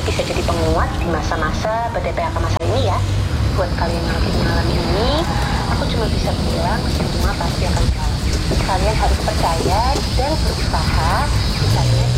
bisa jadi penguat di masa-masa ber-PHK masal ini ya. Buat kalian yang lagi mengalami ini, aku cuma bisa bilang semua pasti akan jalan. Kalian harus percaya dan berusaha, sisanya